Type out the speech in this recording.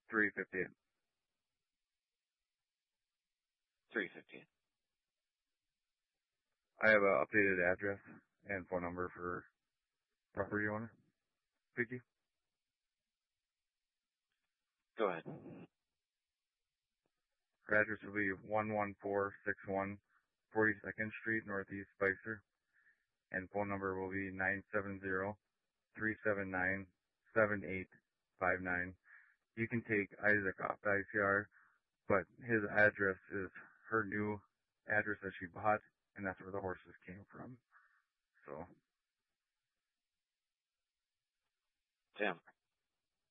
358. 358. I have an updated address and phone number for property owner. Vicky? Go ahead. Her address will be 11461 42nd Street, Northeast Spicer. And phone number will be 970-379-7859. You can take Isaac off the ICR, but his address is her new address that she bought, and that's where the horses came from. So. Damn.